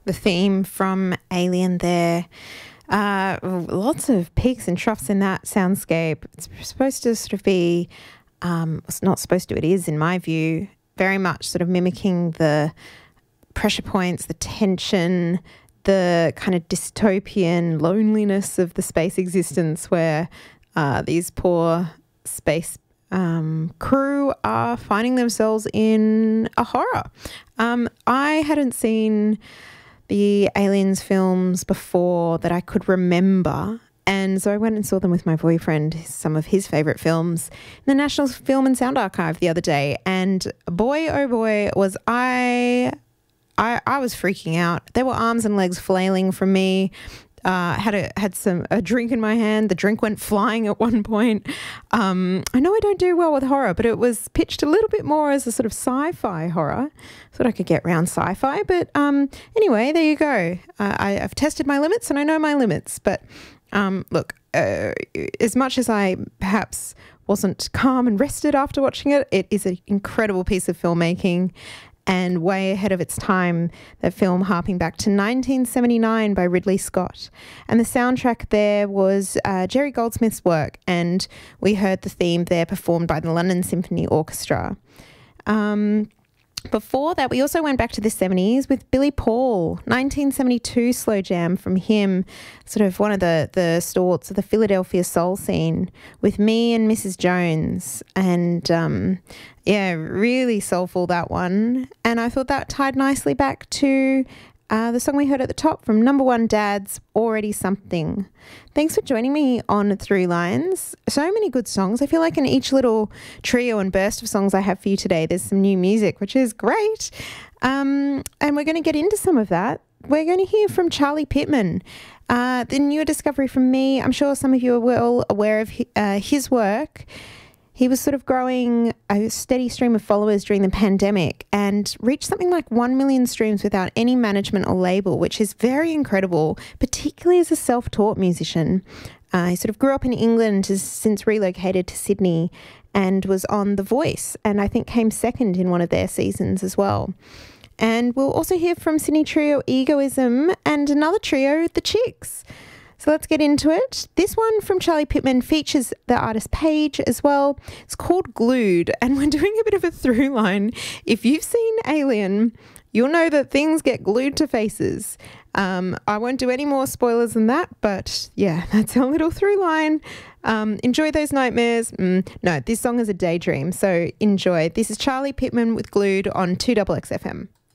the theme from Alien there. Lots of peaks and troughs in that soundscape. It's supposed to sort of be, it's not supposed to, it is in my view, very much sort of mimicking the pressure points, the tension, the kind of dystopian loneliness of the space existence where these poor space crew are finding themselves in a horror. I hadn't seen the Aliens films before that I could remember, and so I went and saw them with my boyfriend, some of his favourite films, in the National Film and Sound Archive the other day, and boy, oh boy, was I was freaking out. There were arms and legs flailing from me. Had a drink in my hand. The drink went flying at one point. I know I don't do well with horror, but it was pitched a little bit more as a sort of sci-fi horror. Thought I could get around sci-fi, but anyway, there you go. I've tested my limits and I know my limits. But look, as much as I perhaps wasn't calm and rested after watching it, it is an incredible piece of filmmaking and way ahead of its time, that film harping back to 1979 by Ridley Scott. And the soundtrack there was Jerry Goldsmith's work, and we heard the theme there performed by the London Symphony Orchestra. Before that, we also went back to the 70s with Billy Paul, 1972 slow jam from him, sort of one of the stalwarts of the Philadelphia soul scene, with Me and Mrs. Jones. And yeah, really soulful, that one. And I thought that tied nicely back to the song we heard at the top from Number One Dad's Already Something. Thanks for joining me on Through Lines. So many good songs. I feel like in each little trio and burst of songs I have for you today, there's some new music, which is great. And we're going to get into some of that. We're going to hear from Charlie Pittman, the newer discovery from me. I'm sure some of you are well aware of his work. He was sort of growing a steady stream of followers during the pandemic and reached something like 1 million streams without any management or label, which is very incredible, particularly as a self-taught musician. He sort of grew up in England, has since relocated to Sydney and was on The Voice, and I think came second in one of their seasons as well. And we'll also hear from Sydney trio Egoism and another trio, The Chicks. So let's get into it. This one from Charlie Pittman features the artist Paige as well. It's called Glued, and we're doing a bit of a through line. If you've seen Alien, you'll know that things get glued to faces. I won't do any more spoilers than that, but yeah, that's our little through line. Enjoy those nightmares. No, this song is a daydream, so enjoy. This is Charlie Pittman with Glued on 2XXFM.